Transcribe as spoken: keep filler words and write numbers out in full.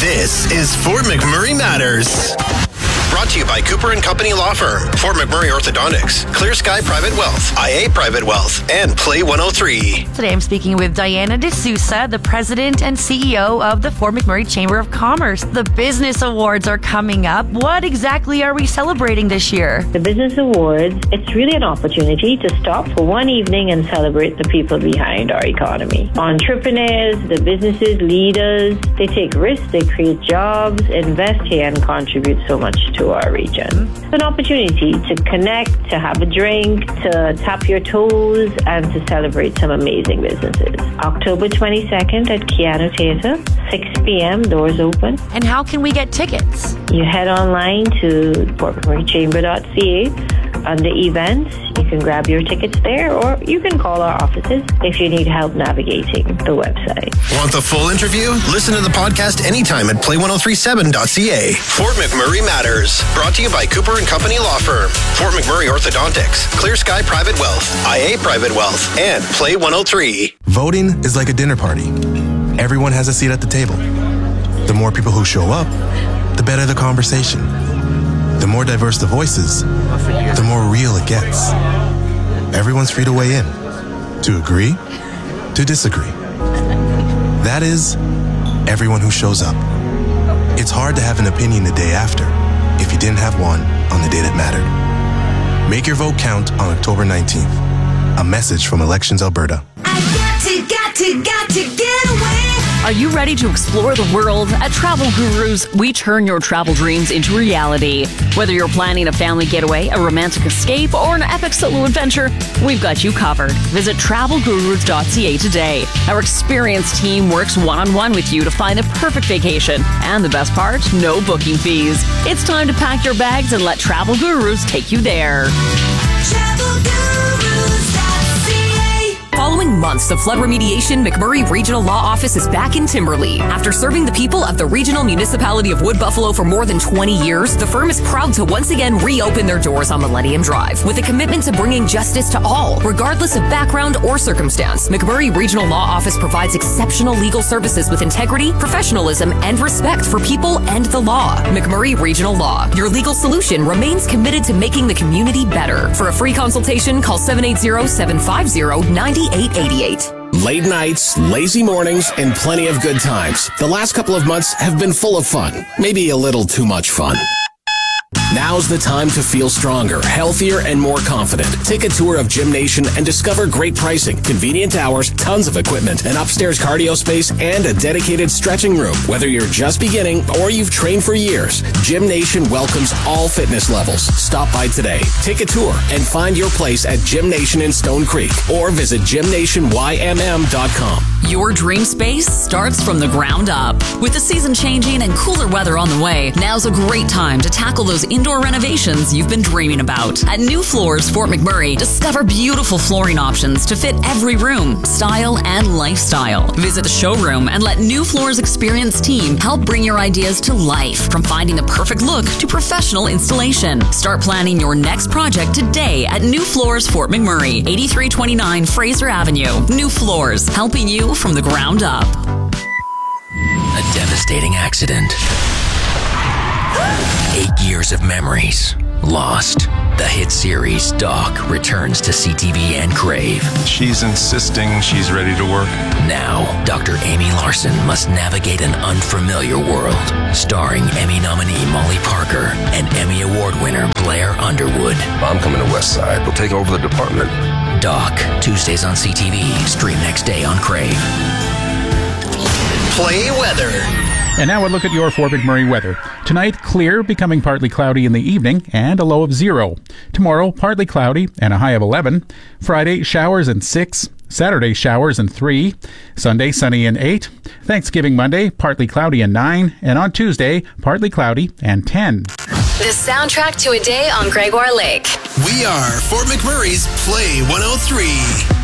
This is Fort McMurray Matters. Brought to you by Cooper and Company Law Firm, Fort McMurray Orthodontics, Clear Sky Private Wealth, I A Private Wealth, and Play one oh three. Today I'm speaking with Diana D'Souza, the president and C E O of the Fort McMurray Chamber of Commerce. The Business Awards are coming up. What exactly are we celebrating this year? The Business Awards, it's really an opportunity to stop for one evening and celebrate the people behind our economy. Entrepreneurs, the businesses, leaders, they take risks, they create jobs, invest here, and contribute so much to our region. It's an opportunity to connect, to have a drink, to tap your toes, and to celebrate some amazing businesses. October twenty-second at Keanu Theatre, six p.m., doors open. And how can we get tickets? You head online to fort mcmurray chamber dot c a. Under events, you can grab your tickets there, or you can call our offices if you need help navigating the website. Want the full interview? Listen to the podcast anytime at play one oh three seven dot c a. Fort McMurray Matters. Brought to you by Cooper and Company Law Firm, Fort McMurray Orthodontics, Clear Sky Private Wealth, I A Private Wealth, and Play one oh three. Voting is like a dinner party. Everyone has a seat at the table. The more people who show up, the better the conversation. The more diverse the voices, the more real it gets. Everyone's free to weigh in, to agree, to disagree. That is, everyone who shows up. It's hard to have an opinion the day after if you didn't have one on the day that mattered. Make your vote count on October nineteenth. A message from Elections Alberta. I got to, got to, got to get away. Are you ready to explore the world? At Travel Gurus, we turn your travel dreams into reality. Whether you're planning a family getaway, a romantic escape, or an epic solo adventure, we've got you covered. Visit travel gurus dot c a today. Our experienced team works one-on-one with you to find the perfect vacation. And the best part, no booking fees. It's time to pack your bags and let Travel Gurus take you there. travel gurus dot c a. Following months of flood remediation, McMurray Regional Law Office is back in Timberlea. After serving the people of the regional municipality of Wood Buffalo for more than twenty years, the firm is proud to once again reopen their doors on Millennium Drive with a commitment to bringing justice to all, regardless of background or circumstance. McMurray Regional Law Office provides exceptional legal services with integrity, professionalism, and respect for people and the law. McMurray Regional Law, your legal solution, remains committed to making the community better. For a free consultation, call seven eight zero, seven five zero, nine eight eight eight. Late nights, lazy mornings, and plenty of good times. The last couple of months have been full of fun. Maybe a little too much fun. Now's the time to feel stronger, healthier, and more confident. Take a tour of Gym Nation and discover great pricing, convenient hours, tons of equipment, an upstairs cardio space, and a dedicated stretching room. Whether you're just beginning or you've trained for years, Gym Nation welcomes all fitness levels. Stop by today, take a tour, and find your place at Gym Nation in Stone Creek, or visit gym nation y m m dot com. Your dream space starts from the ground up. With the season changing and cooler weather on the way, now's a great time to tackle those indoor renovations you've been dreaming about. At New Floors Fort McMurray, discover beautiful flooring options to fit every room, style, and lifestyle. Visit the showroom and let New Floors Experience team help bring your ideas to life, from finding the perfect look to professional installation. Start planning your next project today at New Floors Fort McMurray, eighty-three twenty-nine Fraser Avenue. New Floors, helping you from the ground up. A devastating accident. Eight years of memories lost. The hit series Doc returns to C T V and Crave. She's insisting she's ready to work. Now, Doctor Amy Larson must navigate an unfamiliar world. Starring Emmy nominee Molly Parker and Emmy Award winner Blair Underwood. I'm coming to West Side. We'll take over the department. Doc, Tuesdays on C T V. Stream next day on Crave. Play weather. And now a look at your Fort McMurray weather. Tonight, clear, becoming partly cloudy in the evening, and a low of zero. Tomorrow, partly cloudy, and a high of eleven. Friday, showers and six. Saturday, showers and three. Sunday, sunny and eight. Thanksgiving Monday, partly cloudy and nine. And on Tuesday, partly cloudy and ten. The soundtrack to a day on Gregoire Lake. We are Fort McMurray's Play one oh three.